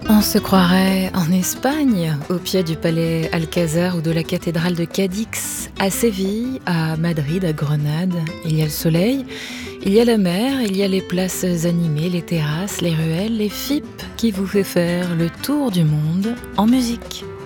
On se croirait en Espagne, au pied du palais Alcazar ou de la cathédrale de Cadix, à Séville, à Madrid, à Grenade. Il y a le soleil, il y a la mer, il y a les places animées, les terrasses, les ruelles, les FIP qui vous fait faire le tour du monde en musique.